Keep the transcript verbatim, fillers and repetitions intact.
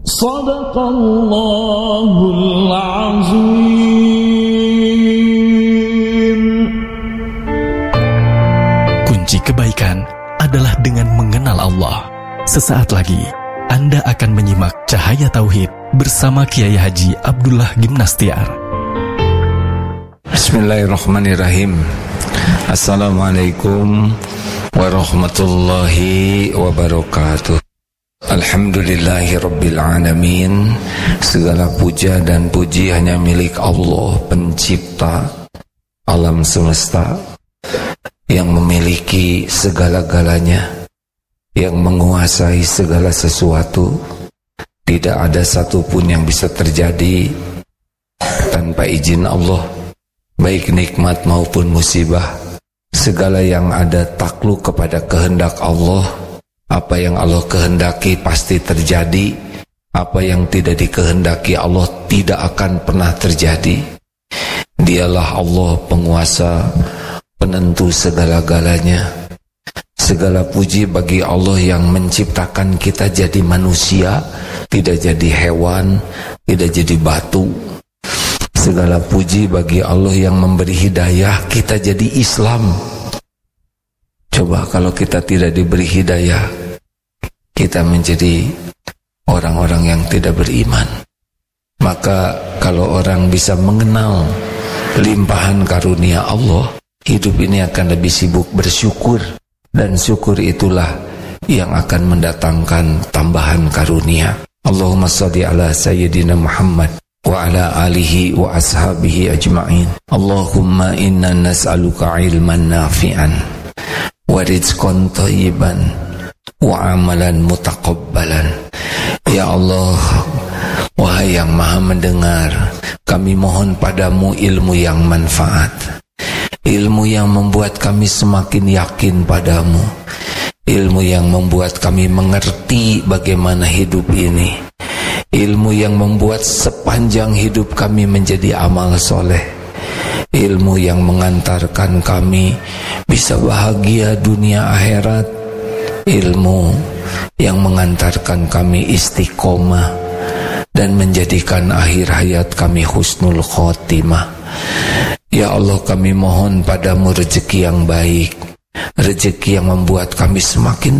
Sadaqallahul azim. Kunci kebaikan adalah dengan mengenal Allah. Sesaat lagi Anda akan menyimak Cahaya Tauhid bersama Kiai Haji Abdullah Gimnastiar. Bismillahirrahmanirrahim. Assalamualaikum warahmatullahi wabarakatuh. Alhamdulillahirabbil alamin. Segala puja dan puji hanya milik Allah, pencipta alam semesta, yang memiliki segala-galanya, yang menguasai segala sesuatu. Tidak ada satupun yang bisa terjadi tanpa izin Allah, baik nikmat maupun musibah. Segala yang ada takluk kepada kehendak Allah. Apa yang Allah kehendaki pasti terjadi. Apa yang tidak dikehendaki Allah tidak akan pernah terjadi. Dialah Allah penguasa, penentu segala-galanya. Segala puji bagi Allah yang menciptakan kita jadi manusia, tidak jadi hewan, tidak jadi batu. Segala puji bagi Allah yang memberi hidayah kita jadi Islam. Coba kalau kita tidak diberi hidayah, kita menjadi orang-orang yang tidak beriman. Maka kalau orang bisa mengenal limpahan karunia Allah, hidup ini akan lebih sibuk bersyukur. Dan syukur itulah yang akan mendatangkan tambahan karunia. Allahumma shalli ala Sayyidina Muhammad wa ala alihi wa ashabihi ajma'in. Allahumma inna nas'aluka ilman nafi'an wa rizqan thayyiban wa amalan mutaqabbalan. Ya Allah, wahai yang maha mendengar, kami mohon padamu ilmu yang manfaat, ilmu yang membuat kami semakin yakin padamu, ilmu yang membuat kami mengerti bagaimana hidup ini, ilmu yang membuat sepanjang hidup kami menjadi amal soleh, ilmu yang mengantarkan kami bisa bahagia dunia akhirat, ilmu yang mengantarkan kami istiqomah dan menjadikan akhir hayat kami husnul khotimah. Ya Allah, kami mohon padamu rezeki yang baik, rezeki yang membuat kami semakin